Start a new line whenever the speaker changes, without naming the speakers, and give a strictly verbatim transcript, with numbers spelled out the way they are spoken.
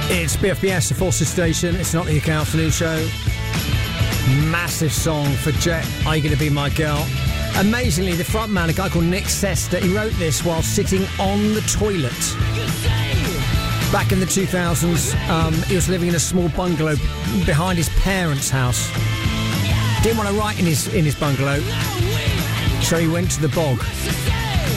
It's B F B S, the Forces Station. It's not the U K Afternoon Show. Massive song for Jet, Are You Gonna Be My Girl? Amazingly, the frontman, a guy called Nick Sesta, he wrote this while sitting on the toilet. Back in the two thousands, um, he was living in a small bungalow behind his parents' house. Didn't want to write in his in his bungalow, so he went to the bog.